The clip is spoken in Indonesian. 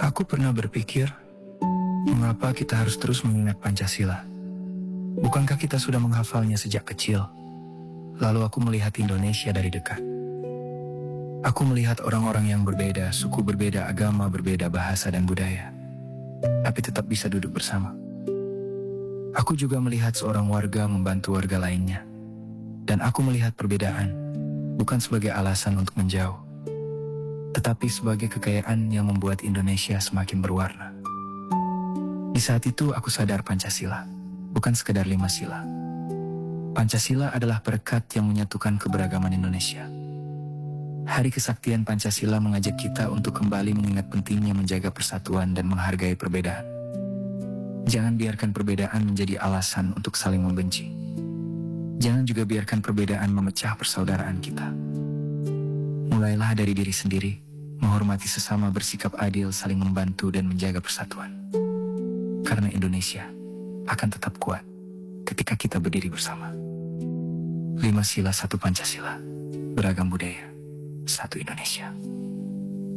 Aku pernah berpikir, mengapa kita harus terus mengingat Pancasila? Bukankah kita sudah menghafalnya sejak kecil? Lalu aku melihat Indonesia dari dekat. Aku melihat orang-orang yang berbeda, suku berbeda, agama berbeda, bahasa dan budaya, tapi tetap bisa duduk bersama. Aku juga melihat seorang warga membantu warga lainnya. Dan aku melihat perbedaan, bukan sebagai alasan untuk menjauh, tetapi sebagai kekayaan yang membuat Indonesia semakin berwarna. Di saat itu aku sadar Pancasila bukan sekedar 5 sila. Pancasila adalah perekat yang menyatukan keberagaman Indonesia. Hari Kesaktian Pancasila mengajak kita untuk kembali mengingat pentingnya menjaga persatuan dan menghargai perbedaan. Jangan biarkan perbedaan menjadi alasan untuk saling membenci. Jangan juga biarkan perbedaan memecah persaudaraan kita. Mulailah dari diri sendiri, menghormati sesama, bersikap adil, saling membantu dan menjaga persatuan. Karena Indonesia akan tetap kuat ketika kita berdiri bersama. 5 sila, 1 Pancasila, beragam budaya, 1 Indonesia.